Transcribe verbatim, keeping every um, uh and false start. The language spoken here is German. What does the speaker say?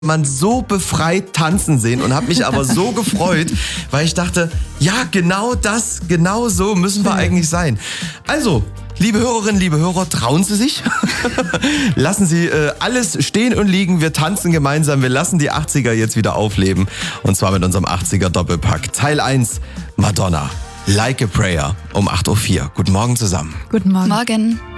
man so befreit tanzen sehen und habe mich aber so gefreut, weil ich dachte, ja, genau das, genau so müssen wir eigentlich sein. Also, liebe Hörerinnen, liebe Hörer, trauen Sie sich. Lassen Sie äh, alles stehen und liegen. Wir tanzen gemeinsam. Wir lassen die achtziger jetzt wieder aufleben. Und zwar mit unserem achtziger Doppelpack. Teil eins, Madonna, Like a Prayer um acht Uhr vier. Guten Morgen zusammen. Guten Morgen. Morgen.